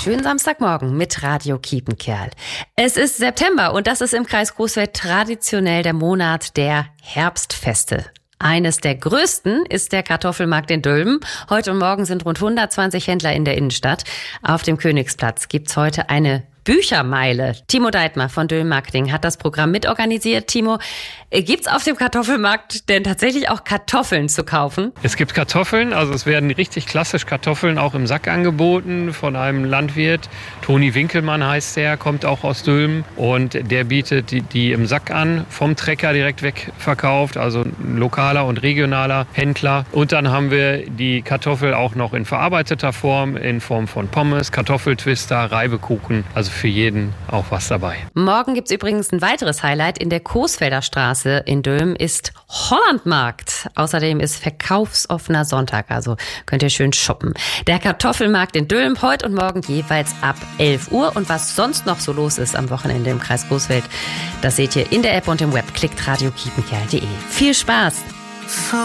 Schönen Samstagmorgen mit Radio Kiepenkerl. Es ist September und das ist im Kreis Coesfeld traditionell der Monat der Herbstfeste. Eines der größten ist der Kartoffelmarkt in Dülmen. Heute und morgen sind rund 120 Händler in der Innenstadt. Auf dem Königsplatz gibt's heute eine Büchermeile. Timo Deitmer von Dülmen Marketing hat das Programm mitorganisiert. Timo, gibt's auf dem Kartoffelmarkt denn tatsächlich auch Kartoffeln zu kaufen? Es gibt Kartoffeln, also es werden richtig klassisch Kartoffeln auch im Sack angeboten von einem Landwirt. Toni Winkelmann heißt der, kommt auch aus Dülmen und der bietet die im Sack an, vom Trecker direkt weg verkauft, also ein lokaler und regionaler Händler. Und dann haben wir die Kartoffel auch noch in verarbeiteter Form, in Form von Pommes, Kartoffeltwister, Reibekuchen, also für jeden auch was dabei. Morgen gibt's übrigens ein weiteres Highlight. In der Coesfelder Straße in Dülmen ist Hollandmarkt. Außerdem ist verkaufsoffener Sonntag, also könnt ihr schön shoppen. Der Kartoffelmarkt in Dülmen heute und morgen jeweils ab 11 Uhr. Und was sonst noch so los ist am Wochenende im Kreis Coesfeld, das seht ihr in der App und im Web. Klickt radiokiepenkerl.de. Viel Spaß!